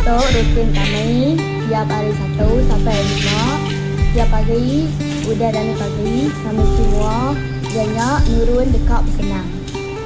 untuk rutin kami tiap hari 1 sampai 5 tiap pagi, udah dan pagi kami semua banyak nurun dekat bersenam.